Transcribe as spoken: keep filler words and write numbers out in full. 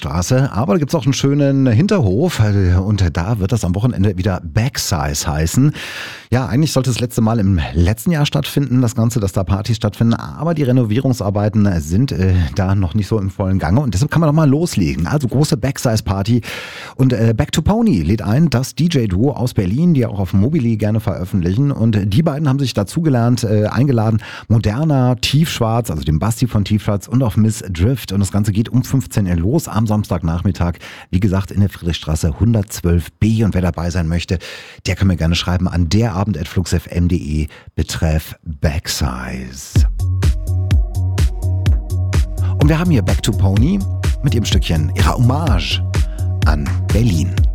Friedrichstraße, aber da gibt es auch einen schönen Hinterhof und da wird das am Wochenende wieder Backsize heißen. Ja, eigentlich sollte das letzte Mal im letzten Jahr stattfinden, das Ganze, dass da Partys stattfinden, aber die Renovierungsarbeiten sind äh, da noch nicht so im vollen Gange und deshalb kann man doch mal loslegen. Also große Backsize-Party und äh, Back to Pony lädt ein, das D J-Duo aus Berlin, die auch auf Mobili gerne veröffentlichen und die beiden haben sich dazugelernt, äh, eingeladen, Moderna, Tiefschwarz, also dem Basti von Tiefschwarz und auch Miss Drift und das Ganze geht um fünfzehn Uhr los am Samstagnachmittag, wie gesagt in der Friedrichstraße hundertzwölf b und wer dabei sein möchte, der kann mir gerne schreiben an derabend at fluxfm punkt de betreff Backsize. Und wir haben hier Back to Pony mit ihrem Stückchen ihrer Hommage an Berlin.